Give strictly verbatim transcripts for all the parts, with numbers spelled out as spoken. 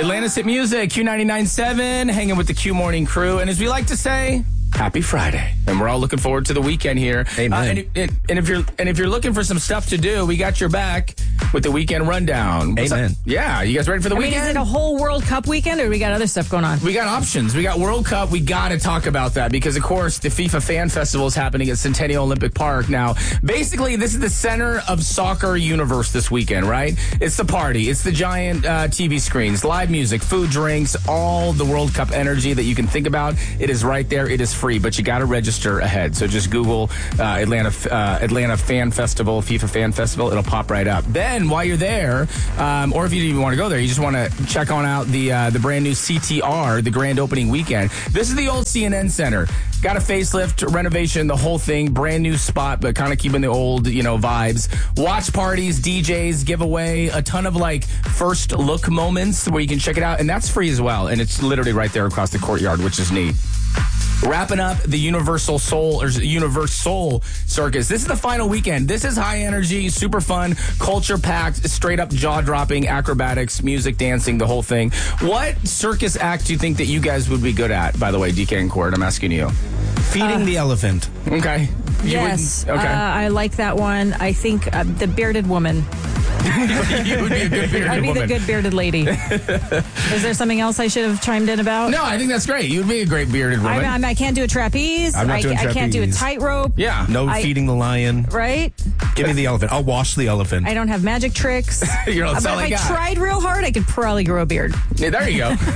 Atlanta's Hit Music, Q ninety-nine point seven, hanging with the Q Morning crew. And as we like to say, happy Friday. And we're all looking forward to the weekend here. Amen. Uh, and, and, and if you're and if you're looking for some stuff to do, we got your back with the weekend rundown. What's Amen. up? Yeah, you guys ready for the I weekend? mean, is it a whole World Cup weekend, or we got other stuff going on? We got options. We got World Cup. We got to talk about that because, of course, the FIFA Fan Festival is happening at Centennial Olympic Park. Now, basically, this is the center of soccer universe this weekend, right? It's the party. It's the giant uh, T V screens, live music, food, drinks, all the World Cup energy that you can think about. It is right there. It is free, but you got to register ahead. So just Google uh, Atlanta uh, Atlanta Fan Festival, FIFA Fan Festival. It'll pop right up. Then, while you're there, um, or if you didn't even want to go there, you just want to check on out the uh, the brand new C T R, the grand opening weekend. This is the old C N N Center. Got a facelift, renovation, the whole thing. Brand new spot, but kind of keeping the old, you know, vibes. Watch parties, D Js, giveaway, a ton of like first look moments where you can check it out, and that's free as well. And it's literally right there across the courtyard, which is neat. Wrapping up the Universal Soul or Universal Circus. This is the final weekend. This is high energy, super fun, culture packed, straight up jaw dropping, acrobatics, music, dancing, the whole thing. What circus act do you think that you guys would be good at? By the way, D K and Cord, I'm asking you. Feeding Uh, the elephant. Okay. You Yes. wouldn't- Okay. Uh, I like that one. I think uh, the bearded woman. You would be a good bearded I'd be woman. the good bearded lady. Is there something else I should have chimed in about? No, I think that's great. You'd be a great bearded woman. I, I, I can't do a trapeze. I'm not I, doing I can't do a trapeze. tightrope. yeah. No I- feeding the lion. Right? Give me the elephant. I'll wash the elephant. I don't have magic tricks. You're all but if selling I guy. tried real hard, I could probably grow a beard. Yeah, there you go.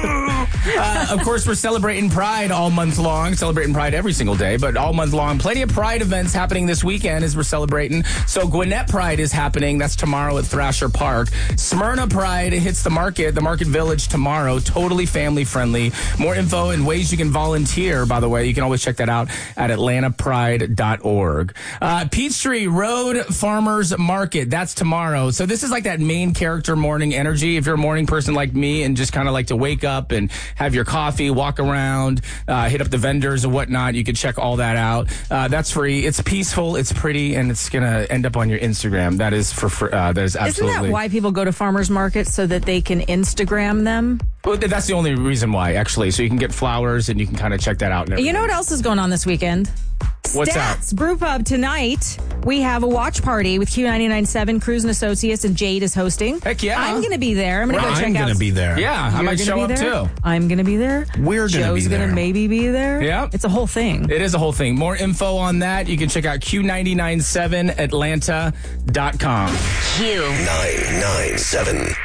uh, of course, we're celebrating Pride all month long. Celebrating Pride every single day, but all month long. Plenty of Pride events happening this weekend as we're celebrating. So Gwinnett Pride is happening. That's tomorrow at Thrasher Park. Smyrna Pride hits the market, the Market Village tomorrow. Totally family friendly. More info and ways you can volunteer, by the way. You can always check that out at atlanta pride dot org. Uh, Peachtree Road Farmers Market. That's tomorrow. So this is like that main character morning energy. If you're a morning person like me and just kind of like to wake up and have your coffee, walk around, uh, hit up the vendors and whatnot, you can check all that out. Uh, that's free. It's peaceful. It's pretty, and it's gonna end up on your Instagram. That is for free. Uh, that is absolutely. Isn't that why people go to farmers markets, so that they can Instagram them? Well, that's the only reason why, actually. So you can get flowers and you can kind of check that out. And You know what else is going on this weekend? What's Stats that? Brew Pub tonight. We have a watch party with Q ninety-nine point seven, Cruise and Associates, and Jade is hosting. Heck yeah. I'm going to be there. I'm going to Right. go check I'm out. going to be there. Yeah, I You're might gonna show be up there? too. I'm going to be there. We're gonna Joe's be gonna there. maybe be there. Yep. It's a whole thing. It is a whole thing. More info on that, you can check out Q nine nine seven atlanta dot com. Q nine nine seven.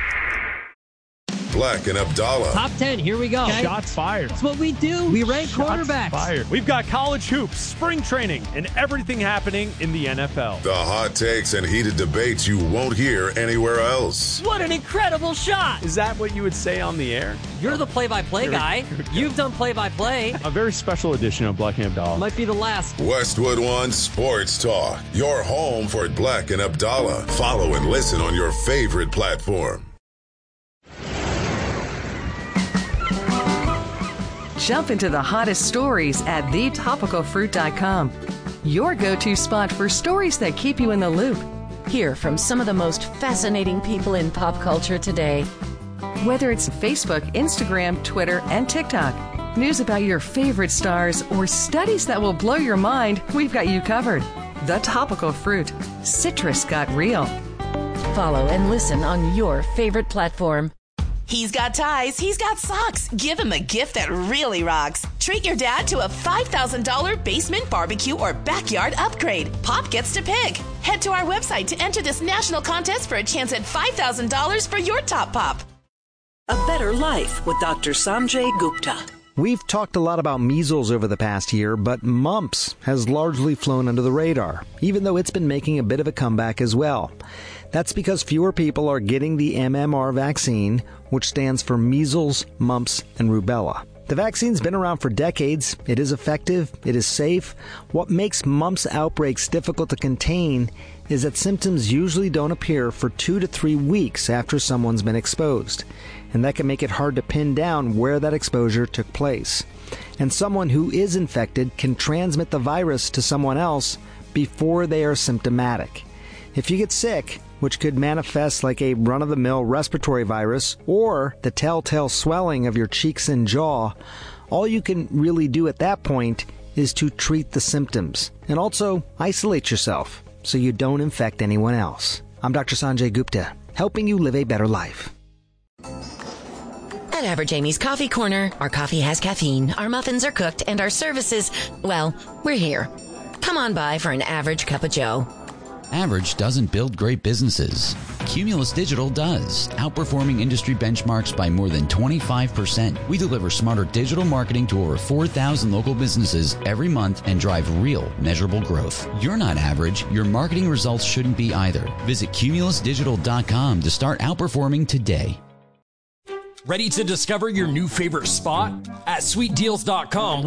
Black and Abdallah. Top ten, here we go. Shots fired. That's what we do. We rank quarterbacks. Fired. We've got college hoops, spring training, and everything happening in the N F L. The hot takes and heated debates you won't hear anywhere else. What an incredible shot. Is that what you would say on the air? You're the play-by-play Here we- guy. here we go. You've done play-by-play. A very special edition of Black and Abdallah. Might be the last. Westwood One Sports Talk. Your home for Black and Abdallah. Follow and listen on your favorite platform. Jump into the hottest stories at the topical fruit dot com. Your go-to spot for stories that keep you in the loop. Hear from some of the most fascinating people in pop culture today. Whether it's Facebook, Instagram, Twitter, and TikTok, news about your favorite stars, or studies that will blow your mind, we've got you covered. The Topical Fruit. Citrus got real. Follow and listen on your favorite platform. He's got ties. He's got socks. Give him a gift that really rocks. Treat your dad to a five thousand dollars basement barbecue or backyard upgrade. Pop gets to pick. Head to our website to enter this national contest for a chance at five thousand dollars for your top pop. A Better Life with Doctor Sanjay Gupta. We've talked a lot about measles over the past year, but mumps has largely flown under the radar, even though it's been making a bit of a comeback as well. That's because fewer people are getting the M M R vaccine, which stands for measles, mumps, and rubella. The vaccine's been around for decades. It is effective. It is safe. What makes mumps outbreaks difficult to contain is that symptoms usually don't appear for two to three weeks after someone's been exposed. And that can make it hard to pin down where that exposure took place. And someone who is infected can transmit the virus to someone else before they are symptomatic. If you get sick, which could manifest like a run-of-the-mill respiratory virus or the telltale swelling of your cheeks and jaw, all you can really do at that point is to treat the symptoms and also isolate yourself so you don't infect anyone else. I'm Doctor Sanjay Gupta, helping you live a better life. At Average Amy's Coffee Corner, our coffee has caffeine, our muffins are cooked, and our services, well, we're here. Come on by for an average cup of joe. Average doesn't build great businesses. Cumulus Digital does, outperforming industry benchmarks by more than twenty-five percent. We deliver smarter digital marketing to over four thousand local businesses every month and drive real, measurable growth. You're not average. Your marketing results shouldn't be either. Visit cumulus digital dot com to start outperforming today. Ready to discover your new favorite spot? At sweet deals dot com,